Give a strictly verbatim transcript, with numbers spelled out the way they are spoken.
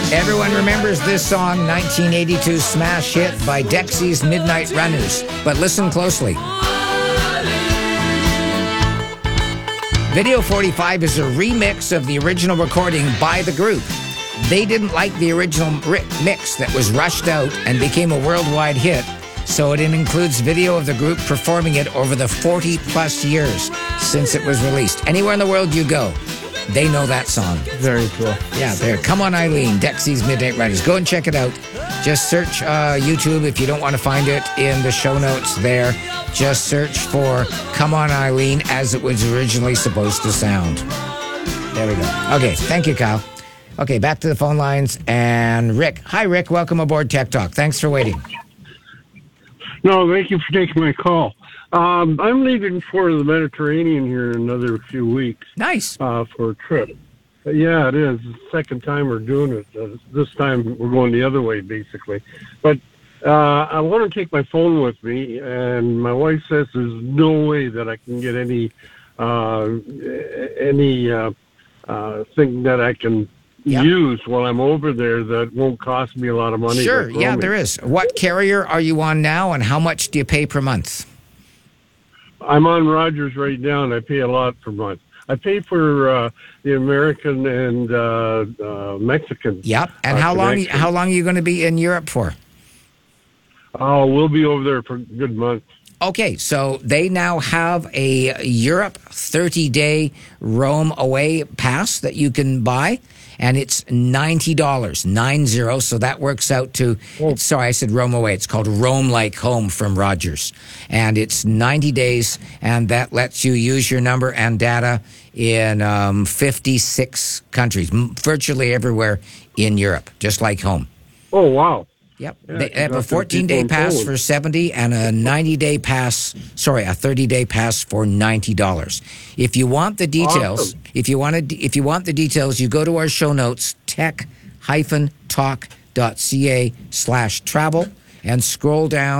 Everyone remembers this song, nineteen eighty-two smash hit by Dexy's Midnight Runners. But listen closely. Video forty-five is a remix of the original recording by the group. They didn't like the original mix that was rushed out and became a worldwide hit, so it includes video of the group performing it over the forty plus years since it was released. Anywhere in the world you go, they know that song. Very cool. Yeah, there. Come On Eileen, Dexy's Midnight Runners. Go and check it out. Just search uh, YouTube if you don't want to find it in the show notes there. Just search for Come On Eileen as it was originally supposed to sound. There we go. Okay, thank you, Kyle. Okay, back to the phone lines. And Rick. Hi, Rick. Welcome aboard Tech Talk. Thanks for waiting. No, thank you for taking my call. Um, I'm leaving for the Mediterranean here in another few weeks. Nice. Uh, for a trip. Yeah, it is. It's the second time we're doing it. Uh, this time we're going the other way, basically. But uh, I want to take my phone with me, and my wife says there's no way that I can get any uh, any uh, uh, thing that I can yep. use while I'm over there that won't cost me a lot of money. Sure, yeah, there is. What carrier are you on now, and how much do you pay per month? I'm on Rogers right now, and I pay a lot per month. I pay for uh, the American and uh, uh, Mexican. Yep. And uh, how long? connection. How long are you going to be in Europe for? Oh, we'll be over there for a good month. Okay, so they now have a Europe thirty-day roam away pass that you can buy, and it's ninety dollars, nine zero. So that works out to, oh. sorry, I said roam away. It's called Roam Like Home from Rogers. And it's ninety days, and that lets you use your number and data in um, fifty-six countries, virtually everywhere in Europe, just like home. Oh, wow. Yep. Yeah, they have a fourteen-day pass for seventy dollars and a ninety-day pass, sorry, a thirty-day pass for ninety dollars. If you want the details, awesome. if you want to, if you want the details, you go to our show notes, tech-talk.ca slash travel, and scroll down.